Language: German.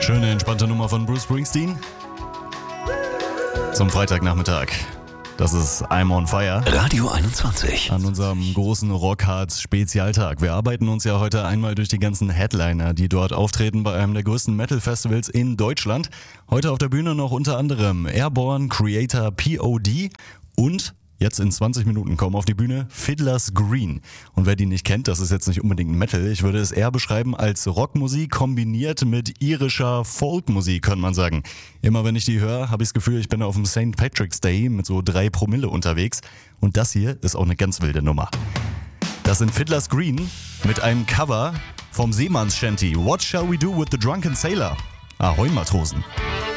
Schöne, entspannte Nummer von Bruce Springsteen. Zum Freitagnachmittag. Das ist I'm on Fire. Radio 21. An unserem großen Rockharz-Spezialtag. Wir arbeiten uns ja heute einmal durch die ganzen Headliner, die dort auftreten bei einem der größten Metal-Festivals in Deutschland. Heute auf der Bühne noch unter anderem Airborne, Creator, POD und jetzt in 20 Minuten kommen auf die Bühne Fiddler's Green. Und wer die nicht kennt, das ist jetzt nicht unbedingt Metal. Ich würde es eher beschreiben als Rockmusik kombiniert mit irischer Folkmusik, könnte man sagen. Immer wenn ich die höre, habe ich das Gefühl, ich bin auf dem St. Patrick's Day mit so 3 Promille unterwegs. Und das hier ist auch eine ganz wilde Nummer. Das sind Fiddler's Green mit einem Cover vom Seemanns-Shanty What Shall We Do with the Drunken Sailor? Ahoi, Matrosen.